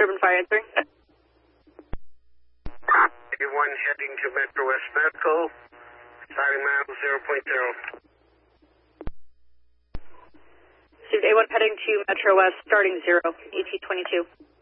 Turbine Fire answering. A1 heading to Metro West Medical, starting mile 0.0. Received A1 heading to Metro West, starting 0, ET22.